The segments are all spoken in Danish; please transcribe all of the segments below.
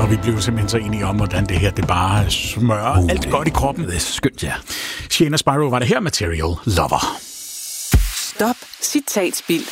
Og vi blev simpelthen så enige om, hvordan det her, det bare smører alt godt i kroppen. Det er skønt, ja. Sienna Spyro var det her, Material Lover. Stop citatspild.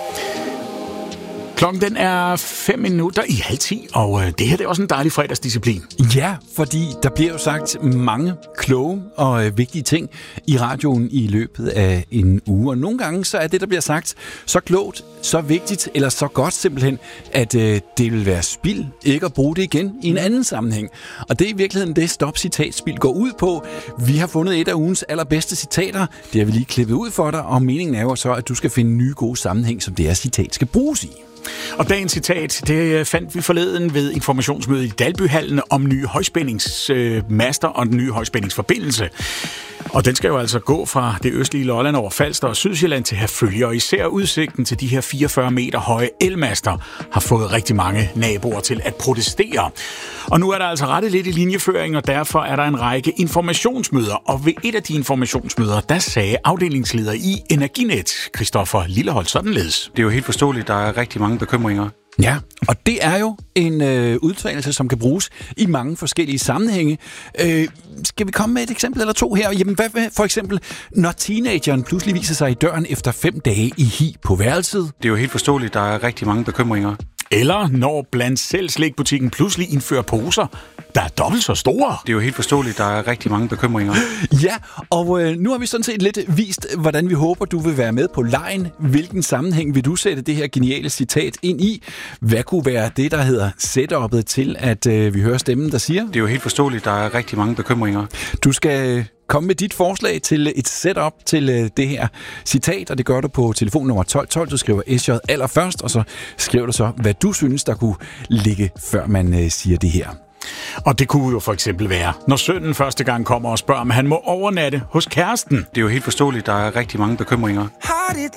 Klokken den er 9:05, og det her det er også en dejlig fredagsdisciplin. Ja, fordi der bliver jo sagt mange kloge og vigtige ting i radioen i løbet af en uge. Og nogle gange så er det, der bliver sagt, så klogt, så vigtigt eller så godt simpelthen, at det vil være spild ikke at bruge det igen i en anden sammenhæng. Og det er i virkeligheden det Stop Citatspild går ud på. Vi har fundet et af ugens allerbedste citater. Det har vi lige klippet ud for dig, og meningen er jo så, at du skal finde nye gode sammenhæng, som det her citat skal bruges i. Og dagens citat, det fandt vi forleden ved informationsmødet i Dalbyhallen om nye højspændingsmaster og den nye højspændingsforbindelse. Og den skal jo altså gå fra det østlige Lolland over Falster og Sydsjælland til Herfølge, og især udsigten til de her 44 meter høje elmaster har fået rigtig mange naboer til at protestere. Og nu er der altså rettet lidt i linjeføring, og derfor er der en række informationsmøder. Og ved et af de informationsmøder, der sagde afdelingsleder i Energinet, Christoffer Lilleholt, sådanledes. Det er jo helt forståeligt, der er rigtig mange bekymringer. Ja, og det er jo en udtalelse, som kan bruges i mange forskellige sammenhænge. Skal vi komme med et eksempel eller to her? Jamen, hvad for eksempel, når teenageren pludselig viser sig i døren efter 5 dage i hi på værelset? Det er jo helt forståeligt, der er rigtig mange bekymringer. Eller når blandt selv slikbutikken pludselig indfører poser, der er dobbelt så store. Det er jo helt forståeligt, der er rigtig mange bekymringer. Ja, og nu har vi sådan set lidt vist, hvordan vi håber, du vil være med på lejen. Hvilken sammenhæng vil du sætte det her geniale citat ind i? Hvad kunne være det, der hedder setup'et til, at vi hører stemmen, der siger? Det er jo helt forståeligt, der er rigtig mange bekymringer. Du skal komme med dit forslag til et setup til det her citat, og det gør du på telefon nummer 1212. Du skriver SJ allerførst, og så skriver du så, hvad du synes, der kunne ligge, før man siger det her. Og det kunne jo for eksempel være, når sønnen første gang kommer og spørger, om han må overnatte hos kæresten. Det er jo helt forståeligt, der er rigtig mange bekymringer.